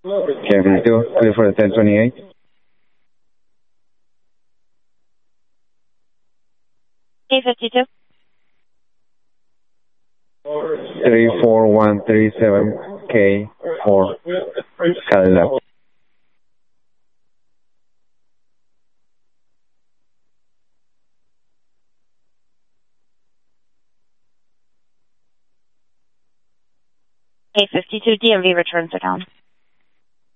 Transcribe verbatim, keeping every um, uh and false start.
K fifty-two, clear for the ten twenty-eight. K fifty-two. three four one three seven K four, Cadillac. K fifty-two, D M V returns account.